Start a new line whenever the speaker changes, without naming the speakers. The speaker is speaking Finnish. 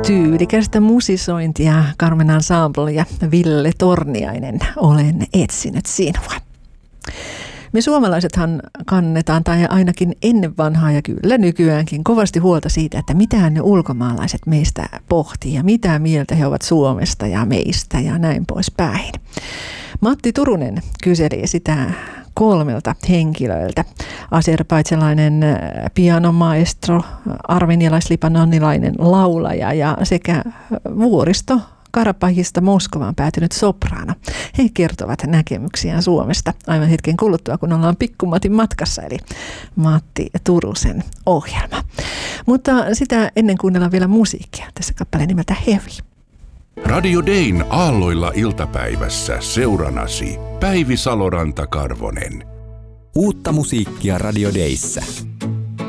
Tyylikästä musisointia Carmen Ensemble ja Ville Torniainen, olen etsinyt sinua. Me suomalaisethan kannetaan, tai ainakin ennen vanhaa ja kyllä nykyäänkin, kovasti huolta siitä, että mitä ne ulkomaalaiset meistä pohtii ja mitä mieltä he ovat Suomesta ja meistä ja näin poispäin. Matti Turunen kyseli sitä 3 henkilöiltä. Azerbaidžalainen pianomaestro, armenialais-libanonilainen laulaja ja sekä vuoristo Karabahista Moskovaan päätynyt sopraano. He kertovat näkemyksiään Suomesta aivan hetken kuluttua, kun ollaan Pikku-Matin matkassa, eli Matti Turusen ohjelma. Mutta sitä ennen kuunnellaan vielä musiikkia. Tässä kappale nimeltä Heavy.
Radio Dayn aalloilla iltapäivässä seuranasi Päivi Saloranta-Karvonen.
Uutta musiikkia Radio Dayssä.